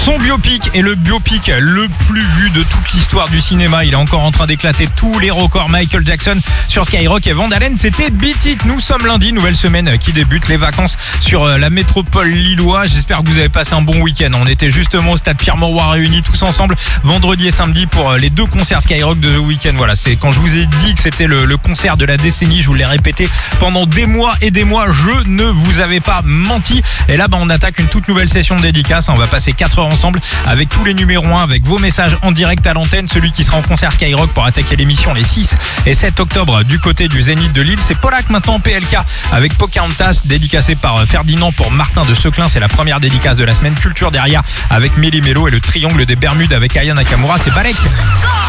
Son biopic est le biopic le plus vu de toute l'histoire du cinéma. Il est encore en train d'éclater tous les records. Michael Jackson sur Skyrock et Van Halen, c'était Beat It. Nous sommes lundi, nouvelle semaine qui débute. Les vacances sur la métropole lilloise. J'espère que vous avez passé un bon week-end. On était justement au stade Pierre-Mauroy réunis tous ensemble vendredi et samedi pour les deux concerts Skyrock de week-end. Voilà, c'est quand je vous ai dit que c'était le concert de la décennie. Je vous l'ai répété pendant des mois et des mois. Je ne vous avais pas menti. Et là, on attaque une toute nouvelle session de dédicace. On va passer 4 heures ensemble avec tous les numéros 1, avec vos messages en direct à l'antenne. Celui qui sera en concert Skyrock pour attaquer l'émission les 6 et 7 octobre du côté du Zénith de Lille, c'est Polak maintenant, PLK avec Pocahontas, dédicacé par Ferdinand pour Martin de Seclin. C'est la première dédicace de la semaine. Culture derrière avec Méli Mélo et le triangle des Bermudes avec Aya Nakamura, c'est Balek.